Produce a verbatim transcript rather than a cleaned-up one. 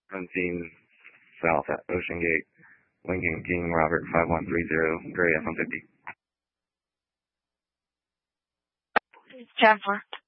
Unseen south at Ocean Gate. Lincoln King Robert five one three zero, Gray F one fifty. ten four.